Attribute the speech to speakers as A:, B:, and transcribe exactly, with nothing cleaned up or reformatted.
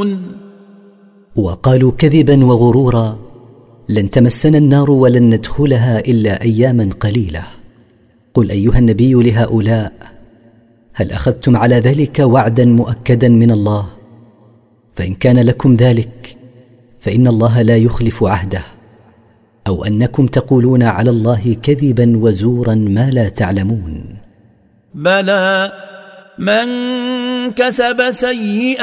A: تعلمون.
B: وقالوا كذبا وغرورا: لن تمسنا النار ولن ندخلها إلا أياما قليلة. قل أيها النبي لهؤلاء: هل أخذتم على ذلك وعدا مؤكدا من الله؟ فإن كان لكم ذلك فإن الله لا يخلف عهده، أو أنكم تقولون على الله كذبا وزورا ما لا تعلمون.
A: بلى من كسب سيئة